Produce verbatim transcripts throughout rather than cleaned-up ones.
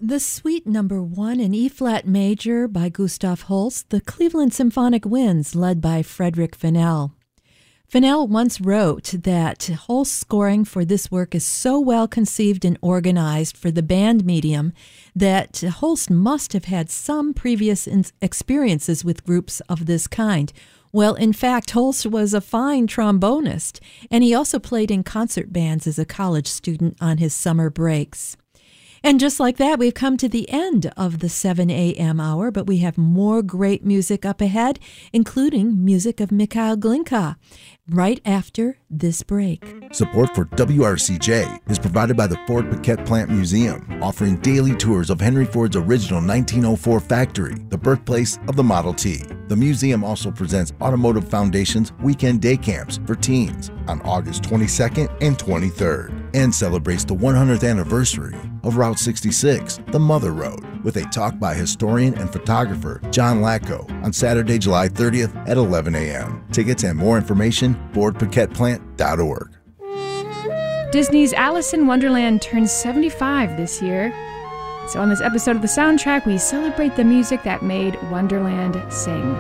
The Suite Number One in E-flat major by Gustav Holst, the Cleveland Symphonic Winds, led by Frederick Fennell. Fennell once wrote that Holst's scoring for this work is so well conceived and organized for the band medium that Holst must have had some previous experiences with groups of this kind. Well, in fact, Holst was a fine trombonist, and he also played in concert bands as a college student on his summer breaks. And just like that, we've come to the end of the seven a.m. hour, but we have more great music up ahead, including music of Mikhail Glinka, right after this break. Support for W R C J is provided by the Ford Piquette Plant Museum, offering daily tours of Henry Ford's original nineteen oh four factory, the birthplace of the Model T. The museum also presents Automotive Foundation's weekend day camps for teens on August twenty-second and twenty-third, and celebrates the one hundredth anniversary of Route sixty-six, the Mother Road, with a talk by historian and photographer John Lacko on Saturday, July thirtieth at eleven a.m. Tickets and more information, ford piquette plant dot org. Disney's Alice in Wonderland turns seventy-five this year. So on this episode of The Soundtrack, we celebrate the music that made Wonderland sing.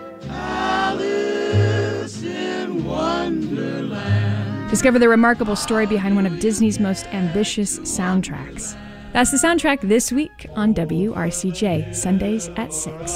Alice in Wonderland. Discover the remarkable story behind one of Disney's most ambitious soundtracks. That's The Soundtrack this week on W R C J, Sundays at six.